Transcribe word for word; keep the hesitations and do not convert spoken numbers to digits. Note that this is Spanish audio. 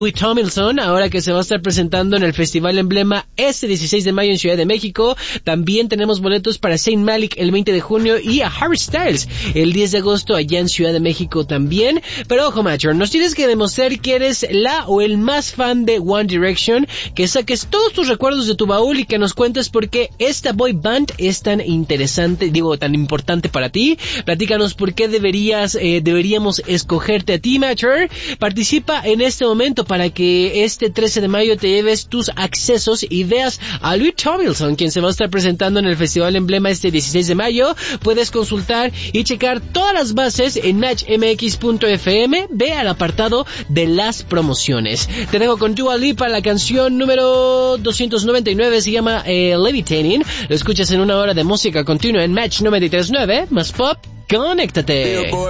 Louis Tomlinson, ahora que se va a estar presentando en el Festival Emblema este dieciséis de mayo en Ciudad de México. También tenemos boletos para Saint Malik el veinte de junio y a Harry Styles el diez de agosto allá en Ciudad de México también. Pero ojo, Macho, nos tienes que demostrar que eres la o el más fan de One Direction, que saques todos tus recuerdos de tu baúl y que nos cuentes por qué esta boy band es tan interesante, digo, tan importante para ti. Platícanos por qué deberías, eh, deberíamos escogerte a ti, Macho. Participa en este momento para que este trece de mayo te lleves tus accesos y veas a Louis Tomlinson, quien se va a estar presentando en el Festival Emblema este dieciséis de mayo. Puedes consultar y checar todas las bases en match m x punto f m. Ve al apartado de las promociones. Te dejo con Dua Lipa, la canción número doscientos noventa y nueve, se llama eh, Levitating. Lo escuchas en una hora de música continua en Match noventa y tres punto nueve, más pop, conéctate.